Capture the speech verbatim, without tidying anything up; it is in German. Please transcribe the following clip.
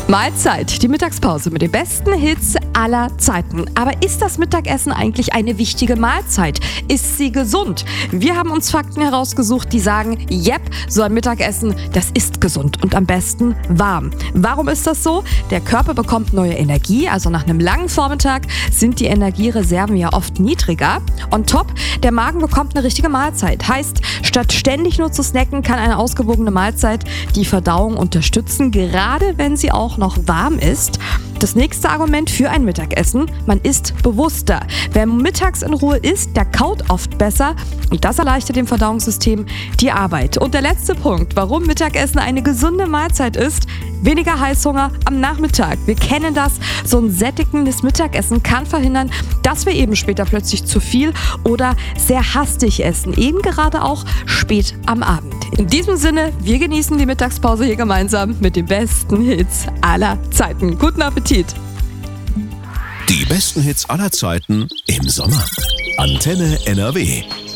Mahlzeit, die Mittagspause mit den besten Hits aller Zeiten. Aber ist das Mittagessen eigentlich eine wichtige Mahlzeit? Ist sie gesund? Wir haben uns Fakten herausgesucht, die sagen, yep, so ein Mittagessen, das ist gesund und am besten warm. Warum ist das so? Der Körper bekommt neue Energie, also nach einem langen Vormittag sind die Energiereserven ja oft niedriger. On top, der Magen bekommt eine richtige Mahlzeit. Heißt, statt ständig nur zu snacken, kann eine ausgewogene Mahlzeit die Verdauung unterstützen, gerade wenn sie auch noch warm ist. Das nächste Argument für ein Mittagessen: man isst bewusster. Wer mittags in Ruhe isst, der kaut oft besser und das erleichtert dem Verdauungssystem die Arbeit. Und der letzte Punkt, warum Mittagessen eine gesunde Mahlzeit ist: weniger Heißhunger am Nachmittag. Wir kennen das, so ein sättigendes Mittagessen kann verhindern, dass wir eben später plötzlich zu viel oder sehr hastig essen, eben gerade auch spät am Abend. In diesem Sinne, wir genießen die Mittagspause hier gemeinsam mit den besten Hits aller Zeiten. Guten Appetit! Die besten Hits aller Zeiten im Sommer. Antenne N R W.